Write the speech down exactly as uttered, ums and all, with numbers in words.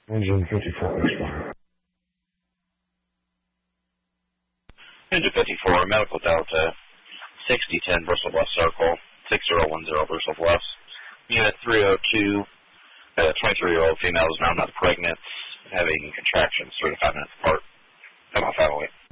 Engine fifty-four expired. Engine fifty-four, Medical Delta, sixty ten Bristol West Circle, six zero one zero Bristol West. Unit three oh two, uh, twenty-three-year-old female is now not pregnant, having contractions three to five minutes apart. Come on, family.